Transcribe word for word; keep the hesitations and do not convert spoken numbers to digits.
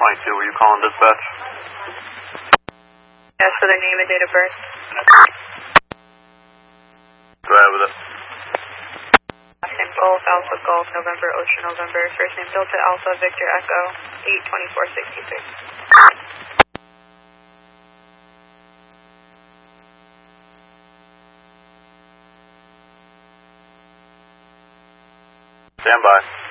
twenty-two, were you calling dispatch? Yes, for their name and date of birth. Go ahead with it. Last name Golf, Alpha Golf, November, Ocean November. First name Delta Alpha, Victor Echo, eight twenty-four sixty-six. Stand by.